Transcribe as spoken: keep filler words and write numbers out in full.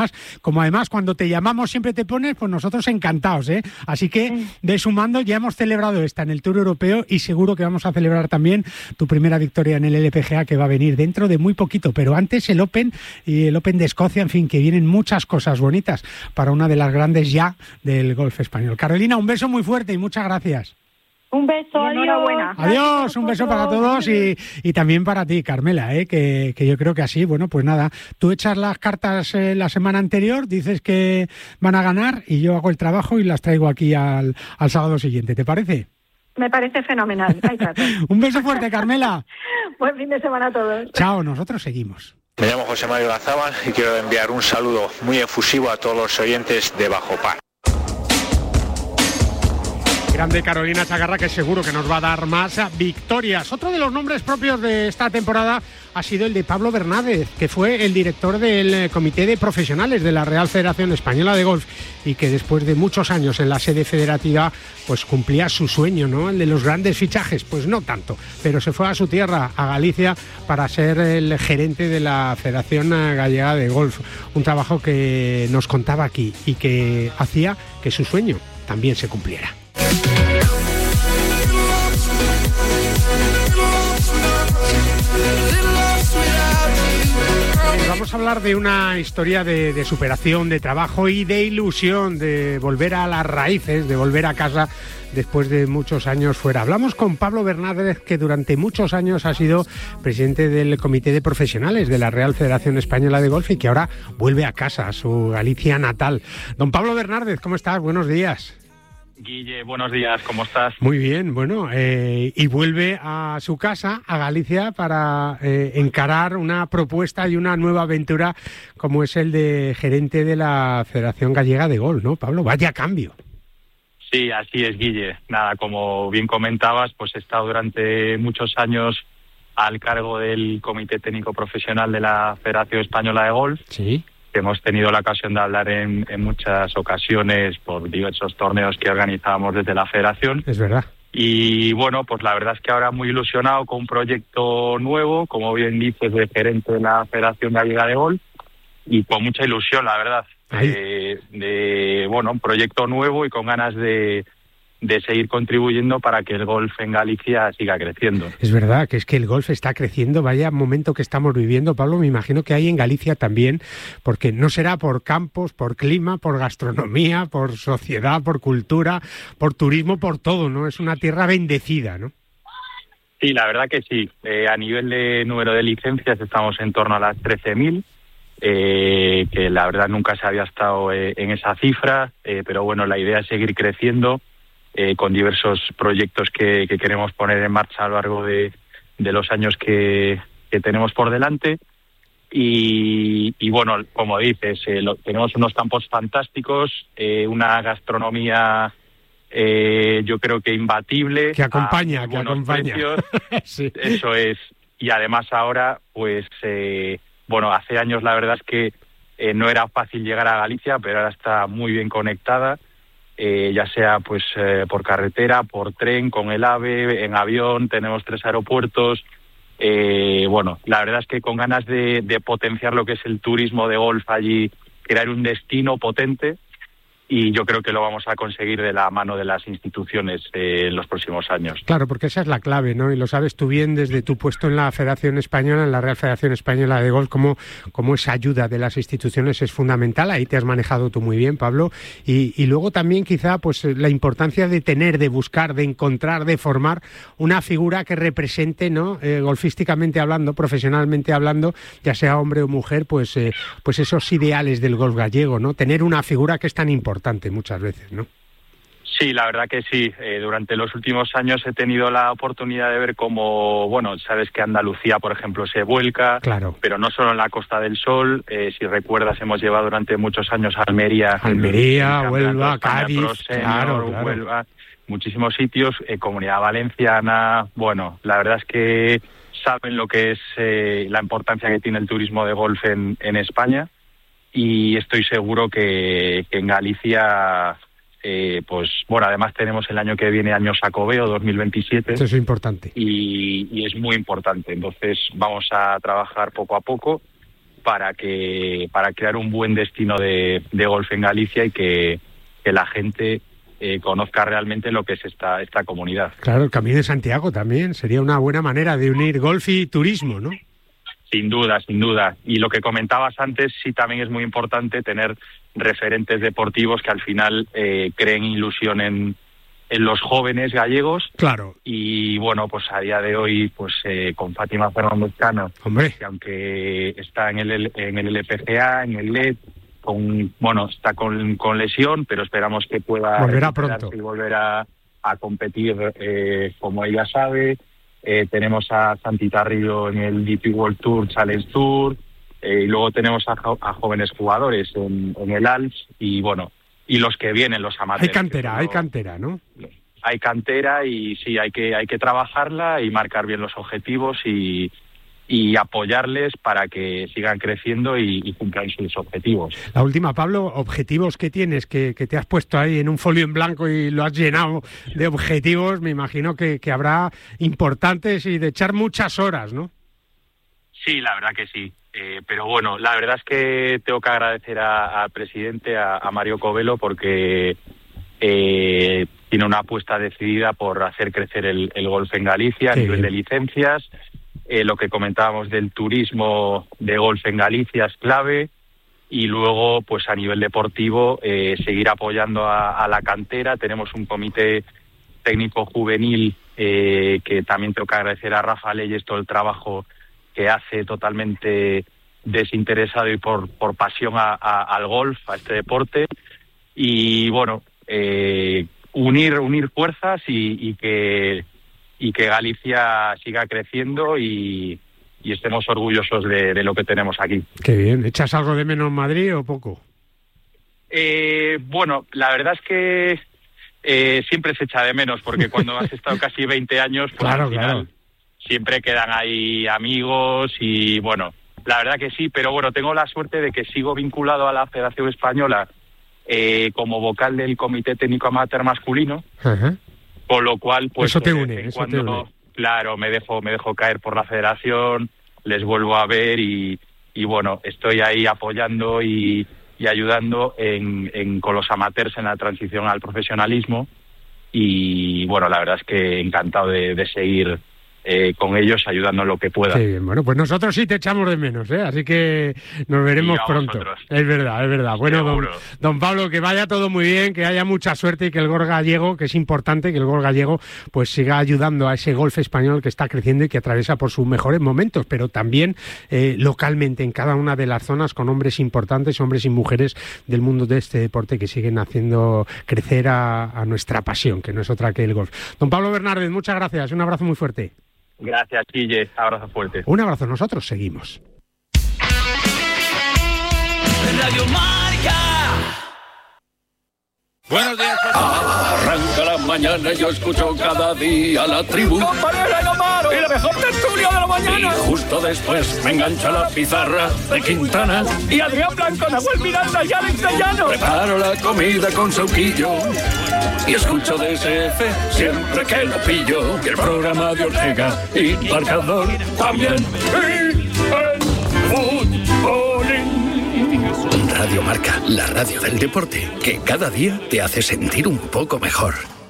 Como además cuando te llamamos siempre te pones, pues nosotros encantados, ¿eh? Así que de sumando ya hemos celebrado esta en el Tour Europeo y seguro que vamos a celebrar también tu primera victoria en el L P G A que va a venir dentro de muy poquito, pero antes el Open y el Open de Escocia, en fin, que vienen muchas cosas bonitas para una de las grandes ya del golf español. Carolina, un beso muy fuerte y muchas gracias. Un beso, enhorabuena. Adiós, un beso para todos y, y también para ti, Carmela, ¿eh? que, que yo creo que así, bueno, pues nada, tú echas las cartas eh, la semana anterior, dices que van a ganar y yo hago el trabajo y las traigo aquí al, al sábado siguiente, ¿te parece? Me parece fenomenal. Ahí trato. Un beso fuerte, Carmela. Buen fin de semana a todos. Chao, nosotros seguimos. Me llamo José Mario Lazábal y quiero enviar un saludo muy efusivo a todos los oyentes de Bajo Par. Grande Carolina Chagarra, que seguro que nos va a dar más victorias. Otro de los nombres propios de esta temporada ha sido el de Pablo Bernárdez, que fue el director del Comité de Profesionales de la Real Federación Española de Golf y que después de muchos años en la sede federativa pues cumplía su sueño, ¿no? El de los grandes fichajes, pues no tanto, pero se fue a su tierra, a Galicia, para ser el gerente de la Federación Gallega de Golf. Un trabajo que nos contaba aquí y que hacía que su sueño también se cumpliera. Vamos a hablar de una historia de, de superación, de trabajo y de ilusión, de volver a las raíces, de volver a casa después de muchos años fuera. Hablamos con Pablo Bernárdez, que durante muchos años ha sido presidente del Comité de Profesionales de la Real Federación Española de Golf y que ahora vuelve a casa, a su Galicia natal. Don Pablo Bernárdez, ¿cómo estás? Buenos días. Guille, buenos días, ¿cómo estás? Muy bien, bueno, eh, y vuelve a su casa, a Galicia, para eh, encarar una propuesta y una nueva aventura como es el de gerente de la Federación Gallega de Golf, ¿no, Pablo? Vaya cambio. Sí, así es, Guille. Nada, como bien comentabas, pues he estado durante muchos años al cargo del Comité Técnico Profesional de la Federación Española de Golf. Sí. Hemos tenido la ocasión de hablar en, en muchas ocasiones por diversos torneos que organizábamos desde la Federación. Es verdad. Y bueno, pues la verdad es que ahora muy ilusionado con un proyecto nuevo, como bien dices, de gerente de la Federación Gallega de Golf, y con mucha ilusión, la verdad, eh, de bueno, un proyecto nuevo y con ganas de, de seguir contribuyendo para que el golf en Galicia siga creciendo. Es verdad que es que el golf está creciendo, vaya momento que estamos viviendo, Pablo, me imagino que hay en Galicia también, porque no será por campos, por clima, por gastronomía, por sociedad, por cultura, por turismo, por todo, ¿no? Es una tierra bendecida, ¿no? Sí, la verdad que sí. Eh, a nivel de número de licencias estamos en torno a las trece mil, eh, que la verdad nunca se había estado eh, en esa cifra, eh, pero bueno, la idea es seguir creciendo. Eh, con diversos proyectos que, que queremos poner en marcha a lo largo de, de los años que, que tenemos por delante. Y, y bueno, como dices, eh, lo, tenemos unos campos fantásticos, eh, una gastronomía eh, yo creo que imbatible. Que acompaña, que acompaña. Sí. Eso es. Y además ahora, pues, eh, bueno, hace años la verdad es que eh, no era fácil llegar a Galicia, pero ahora está muy bien conectada. Eh, ya sea pues eh, por carretera, por tren, con el AVE, en avión, tenemos tres aeropuertos. Eh, bueno, la verdad es que con ganas de, de potenciar lo que es el turismo de golf allí, crear un destino potente, y yo creo que lo vamos a conseguir de la mano de las instituciones eh, en los próximos años. Claro, porque esa es la clave, ¿no? Y lo sabes tú bien desde tu puesto en la Federación Española, en la Real Federación Española de Golf, cómo, cómo esa ayuda de las instituciones es fundamental. Ahí te has manejado tú muy bien, Pablo. Y, y luego también quizá pues la importancia de tener, de buscar, de encontrar, de formar una figura que represente, ¿no? Eh, golfísticamente hablando, profesionalmente hablando, ya sea hombre o mujer, pues, eh, pues esos ideales del golf gallego, ¿no? Tener una figura que es tan importante muchas veces, ¿no? Sí, la verdad que sí. Eh, durante los últimos años he tenido la oportunidad de ver cómo, bueno, sabes que Andalucía, por ejemplo, se vuelca, claro, pero no solo en la Costa del Sol. Eh, si recuerdas, hemos llevado durante muchos años a Almería, Almería, Huelva, Cádiz, Senior, claro, claro. Huelva, muchísimos sitios, eh, Comunidad Valenciana. Bueno, la verdad es que saben lo que es eh, la importancia que tiene el turismo de golf en, en España. Y estoy seguro que, que en Galicia, eh, pues bueno, además tenemos el año que viene año Xacobeo dos mil veintisiete. Eso es importante. Y, y es muy importante. Entonces vamos a trabajar poco a poco para que para crear un buen destino de, de golf en Galicia y que, que la gente eh, conozca realmente lo que es esta, esta comunidad. Claro, el Camino de Santiago también sería una buena manera de unir golf y turismo, ¿no? Sin duda, sin duda. Y lo que comentabas antes, sí también es muy importante tener referentes deportivos que al final eh, creen ilusión en, en los jóvenes gallegos. Claro. Y bueno, pues a día de hoy, pues eh, con Fátima Fernández Cano, Hombre. que aunque está en el en el L P G A, en el L E D, con bueno, está con, con lesión, pero esperamos que pueda volverá pronto y volver a, a competir eh, como ella sabe. Eh, tenemos a Santi Tarrillo en el D P World Tour, Challenge Tour, eh, y luego tenemos a, a jóvenes jugadores en, en el A L S y bueno, y los que vienen, los amateurs. Hay cantera, hay cantera, ¿no? Hay cantera y sí, hay que hay que trabajarla y marcar bien los objetivos y, y apoyarles para que sigan creciendo y, y cumplan sus objetivos. La última, Pablo, objetivos que tienes, que, que te has puesto ahí en un folio en blanco y lo has llenado de objetivos, me imagino que, que habrá importantes y de echar muchas horas, ¿no? Sí, la verdad que sí. Eh, pero bueno, la verdad es que tengo que agradecer al presidente, a, a Mario Covelo, porque eh, tiene una apuesta decidida por hacer crecer el, el golf en Galicia a sí. nivel de licencias. Eh, lo que comentábamos del turismo de golf en Galicia es clave. Y luego, pues a nivel deportivo, eh, seguir apoyando a, a la cantera. Tenemos un comité técnico juvenil eh, que también tengo que agradecer a Rafa Leyes todo el trabajo que hace totalmente desinteresado y por, por pasión a, a, al golf, a este deporte. Y bueno, eh, unir unir fuerzas y, y que y que Galicia siga creciendo y, y estemos orgullosos de, de lo que tenemos aquí. Qué bien. ¿Echas algo de menos Madrid o poco? Eh, bueno, la verdad es que eh, siempre se echa de menos, porque cuando has estado casi veinte años, pues claro, al final claro. siempre quedan ahí amigos y bueno, la verdad que sí, pero bueno, tengo la suerte de que sigo vinculado a la Federación Española eh, como vocal del Comité Técnico Amateur Masculino, Ajá. con lo cual pues eso te de une, vez en eso cuando, te une. Claro, me dejo me dejo caer por la Federación, les vuelvo a ver y, y bueno, estoy ahí apoyando y, y ayudando en, en con los amateurs en la transición al profesionalismo y bueno, la verdad es que encantado de, de seguir Eh, con ellos, ayudando en lo que pueda. Qué bien. Bueno, pues nosotros sí te echamos de menos, ¿eh? Así que nos veremos pronto. Vosotros. Es verdad, es verdad. Bueno, don, Seguro. don Pablo, que vaya todo muy bien, que haya mucha suerte y que el golf gallego, que es importante, que el golf gallego pues siga ayudando a ese golf español que está creciendo y que atraviesa por sus mejores momentos, pero también eh, localmente en cada una de las zonas con hombres importantes, hombres y mujeres del mundo de este deporte que siguen haciendo crecer a, a nuestra pasión, que no es otra que el golf. Don Pablo Bernárdez, muchas gracias. Un abrazo muy fuerte. Gracias, Guille. Abrazo fuerte. Un abrazo. Nosotros seguimos. Radio Marca. Buenos días, arranca la mañana, yo escucho cada día la tribu. Compañera Amaro, y la mejor tertulia de la mañana. Y justo después me engancha la pizarra de Quintana. Y Adrián Blanco, Nahuel Miranda y Alex de Llano. Preparo la comida con sauquillo y escucho D S F siempre que lo pillo. Y el programa de Ortega y Marcador también. Y el futbolín. Radio Marca, la radio del deporte, que cada día te hace sentir un poco mejor.